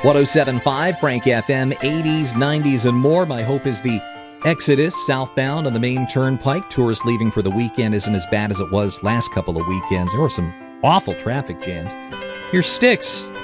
107.5 Frank FM, 80s, 90s, and more. My hope is the exodus southbound on the main turnpike. Tourists leaving for the weekend isn't as bad as it was last couple of weekends. There were some awful traffic jams. Here's Styx